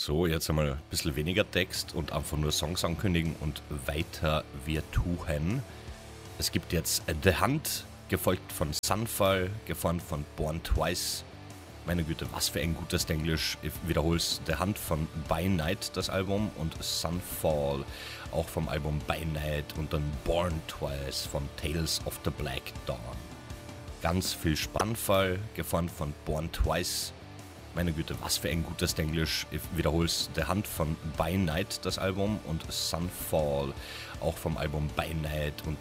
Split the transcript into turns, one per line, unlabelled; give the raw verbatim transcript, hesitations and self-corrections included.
So, jetzt einmal ein bisschen weniger Text und einfach nur Songs ankündigen und weiter wir tun. Es gibt jetzt The Hunt, gefolgt von Sunfall, gefolgt von Born Twice. Meine Güte, was für ein gutes Englisch. Ich wiederhol's, The Hunt von By Night, das Album, und Sunfall, auch vom Album By Night, und dann Born Twice von Tales of the Black Dawn. Ganz viel Spannfall, gefolgt von Born Twice. Meine Güte, was für ein gutes Englisch. Ich wiederhol's, The Hunt von By Night, das Album, und Sunfall, auch vom Album By Night, und